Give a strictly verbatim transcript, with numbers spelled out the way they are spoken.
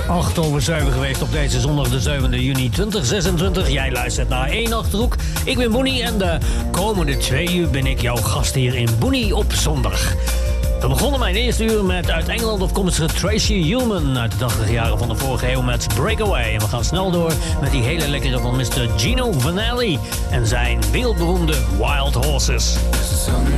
acht over zeven geweest op deze zondag de zevende juni tweeduizend zesentwintig. Jij luistert naar één Achterhoek. Ik ben Boenie en de komende twee uur ben ik jouw gast hier in Boenie op zondag. We begonnen mijn eerste uur met uit Engeland afkomstige Tracy Ullman uit de tachtig jaren van de vorige eeuw met Breakaway. En we gaan snel door met die hele lekkere van mister Gino Vanelli en zijn wereldberoemde Wild Horses.